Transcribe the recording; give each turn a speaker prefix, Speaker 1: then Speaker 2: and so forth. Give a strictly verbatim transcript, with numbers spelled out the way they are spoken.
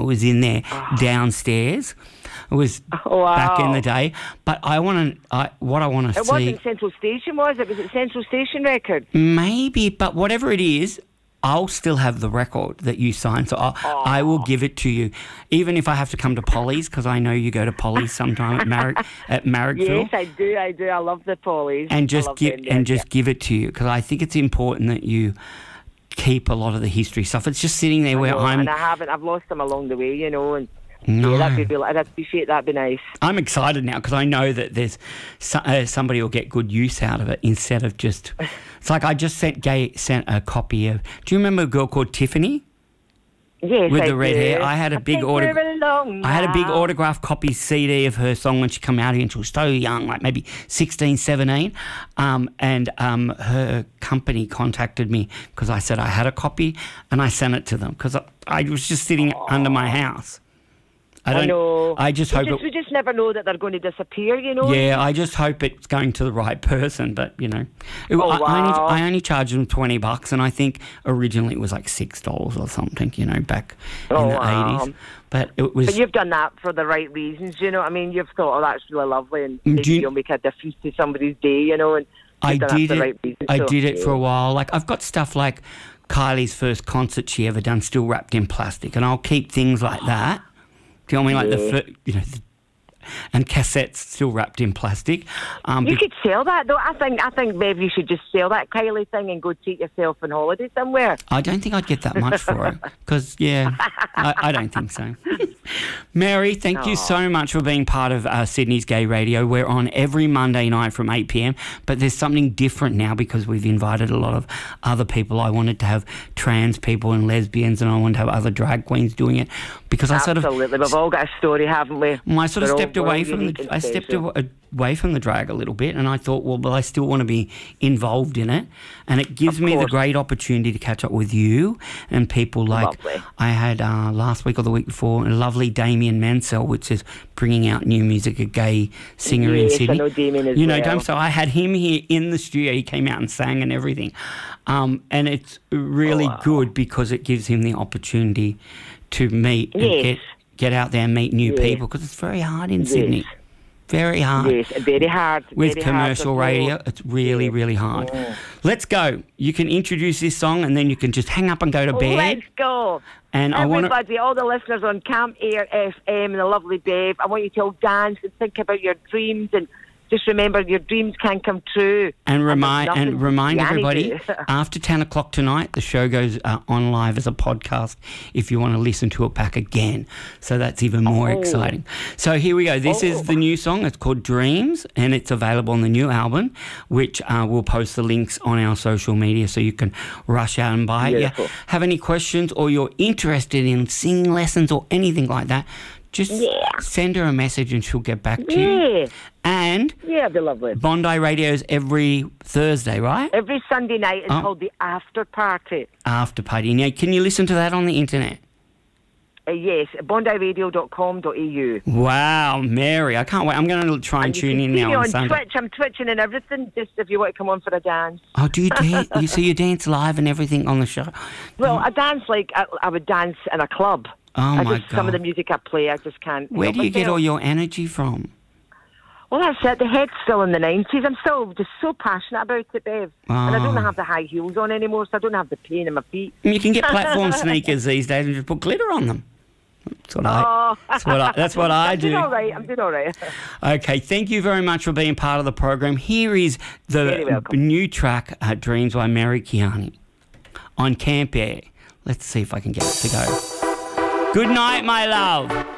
Speaker 1: was in there oh. downstairs. It was
Speaker 2: wow.
Speaker 1: back in the day. But I want to, I, what I want to see...
Speaker 2: It wasn't Central Station, was it? Was it Central Station record?
Speaker 1: Maybe, but whatever it is, I'll still have the record that you signed. So I'll,
Speaker 2: oh.
Speaker 1: I will give it to you, even if I have to come to Polly's, because I know you go to Polly's sometime at, Mar- at Marrickville.
Speaker 2: Yes, I do, I do. I love the Polly's.
Speaker 1: And just, give,
Speaker 2: them,
Speaker 1: and
Speaker 2: yeah.
Speaker 1: just give it to you, because I think it's important that you... keep a lot of the history stuff. It's just sitting there
Speaker 2: I
Speaker 1: where
Speaker 2: know,
Speaker 1: I'm...
Speaker 2: And I haven't. I've lost them along the way, you know, and
Speaker 1: no.
Speaker 2: yeah, that'd be, I'd appreciate that. That'd be nice.
Speaker 1: I'm excited now because I know that there's so, uh, somebody will get good use out of it instead of just... It's like I just sent Gay sent a copy of... Do you remember a girl called Tiffany?
Speaker 2: Yes,
Speaker 1: With
Speaker 2: I
Speaker 1: the red
Speaker 2: do.
Speaker 1: hair. I had a
Speaker 2: I
Speaker 1: big autograph. I had a big autograph copy C D of her song when she came out here, and she was so young, like maybe sixteen, seventeen. Um, and um, her company contacted me because I said I had a copy, and I sent it to them because I, I was just sitting
Speaker 2: Aww.
Speaker 1: under my house. I don't
Speaker 2: I know.
Speaker 1: I just
Speaker 2: we
Speaker 1: hope
Speaker 2: just,
Speaker 1: it,
Speaker 2: we just never know that they're going to disappear, you know.
Speaker 1: Yeah, I just hope it's going to the right person. But you know,
Speaker 2: oh,
Speaker 1: I,
Speaker 2: wow.
Speaker 1: I, only, I only charged them twenty bucks, and I think originally it was like six dollars or something. You know, back
Speaker 2: oh,
Speaker 1: in the
Speaker 2: wow.
Speaker 1: eighties. But it was.
Speaker 2: But you've done that for the right reasons, you know. I mean, you've thought, oh, that's really lovely, and maybe
Speaker 1: you,
Speaker 2: you'll make a difference to somebody's day, you know. And
Speaker 1: I
Speaker 2: done
Speaker 1: did
Speaker 2: that for
Speaker 1: it.
Speaker 2: the right reasons,
Speaker 1: I
Speaker 2: so,
Speaker 1: did it
Speaker 2: yeah.
Speaker 1: for a while. Like I've got stuff like Kylie's first concert she ever done, still wrapped in plastic, and I'll keep things like that. Do you know what I mean? Like
Speaker 2: yeah.
Speaker 1: the, fir- you know, the, and cassettes still wrapped in plastic. Um,
Speaker 2: you
Speaker 1: be-
Speaker 2: could sell that, though. I think, I think maybe you should just sell that Kylie thing and go take yourself on holiday somewhere.
Speaker 1: I don't think I'd get that much for it because, yeah, I, I don't think so. Mary, thank you so much for being part of uh, Sydney's Gay Radio. We're on every Monday night from eight p m, but there's something different now because we've invited a lot of other people. I wanted to have trans people and lesbians, and I wanted to have other drag queens doing it because I sort of...
Speaker 2: Absolutely. We've all got a story, haven't we?
Speaker 1: Well, I sort of
Speaker 2: We're
Speaker 1: stepped
Speaker 2: all,
Speaker 1: away from the... I stepped away. away from the drag a little bit, and I thought, well, but I still want to be involved in it, and it gives me the great opportunity to catch up with you and people like
Speaker 2: Lovely.
Speaker 1: I had uh, last week or the week before, a lovely Damien Mansell, which is bringing out new music, a gay singer
Speaker 2: yes,
Speaker 1: in Sydney.
Speaker 2: I know Damien as
Speaker 1: you know,
Speaker 2: well.
Speaker 1: Dame, so I had him here in the studio. He came out and sang and everything, um, and it's really
Speaker 2: oh, wow.
Speaker 1: good because it gives him the opportunity to meet
Speaker 2: yes.
Speaker 1: and get get out there and meet new
Speaker 2: yes.
Speaker 1: people because it's very hard in
Speaker 2: yes.
Speaker 1: Sydney. Very hard.
Speaker 2: Yes, very hard.
Speaker 1: With
Speaker 2: very
Speaker 1: commercial
Speaker 2: hard
Speaker 1: radio, it's really,
Speaker 2: yeah.
Speaker 1: really hard.
Speaker 2: Oh.
Speaker 1: Let's go. You can introduce this song and then you can just hang up and go to
Speaker 2: oh,
Speaker 1: bed.
Speaker 2: Let's go.
Speaker 1: And
Speaker 2: Everybody,
Speaker 1: I want to...
Speaker 2: all the listeners on Camp Air F M and the lovely Bev, I want you to all dance and think about your dreams and just remember your dreams can come true.
Speaker 1: And remind and, and remind everybody,
Speaker 2: do.
Speaker 1: after ten o'clock tonight, the show goes uh, on live as a podcast if you want to listen to it back again. So that's even more
Speaker 2: oh.
Speaker 1: exciting. So here we go. This
Speaker 2: oh.
Speaker 1: is the new song. It's called Dreams, and it's available on the new album, which uh, we'll post the links on our social media so you can rush out and buy it.
Speaker 2: Beautiful.
Speaker 1: Yeah. Have any questions or you're interested in singing lessons or anything like that, just
Speaker 2: yeah.
Speaker 1: send her a message and she'll get back to
Speaker 2: yeah.
Speaker 1: you. And
Speaker 2: yeah, it'd be lovely.
Speaker 1: Bondi Radio's every Thursday, right?
Speaker 2: Every Sunday night is
Speaker 1: oh.
Speaker 2: called the After Party.
Speaker 1: After Party. Now, can you listen to that on the internet?
Speaker 2: Uh, yes, bondi radio dot com dot a u.
Speaker 1: Wow, Mary, I can't wait. I'm going to try and,
Speaker 2: and you
Speaker 1: tune
Speaker 2: can
Speaker 1: in
Speaker 2: see
Speaker 1: now
Speaker 2: me
Speaker 1: on,
Speaker 2: on
Speaker 1: Sunday.
Speaker 2: Twitch. I'm twitching and everything, just if you want to come on for a dance.
Speaker 1: Oh, do you dance? you, so you dance live and everything on the show?
Speaker 2: Well, I dance like I, I would dance in a club.
Speaker 1: Oh,
Speaker 2: I
Speaker 1: my
Speaker 2: just,
Speaker 1: God.
Speaker 2: Some of the music I play, I just can't.
Speaker 1: Where
Speaker 2: help
Speaker 1: do you get
Speaker 2: myself.
Speaker 1: all your energy from?
Speaker 2: Well, that's it. The head's still in the nineties. I'm still just so passionate about it, Bev.
Speaker 1: Oh.
Speaker 2: And I don't have the high heels on anymore, so I don't have the pain in my feet.
Speaker 1: You can get platform sneakers these days and just put glitter on them. That's what I,
Speaker 2: oh.
Speaker 1: that's what I, that's what I
Speaker 2: I'm
Speaker 1: do.
Speaker 2: doing all right. I'm doing all right.
Speaker 1: Okay, thank you very much for being part of the program. Here is the new track, uh, Dreams by Mary Kiani on Camp Air. Let's see if I can get it to go. Good night, my love.